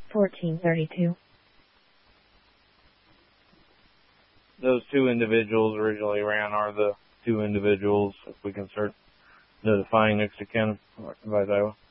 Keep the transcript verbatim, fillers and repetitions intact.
fourteen thirty-two. Those two individuals originally ran are the two individuals, if we can start notifying next to Ken, vice Iowa.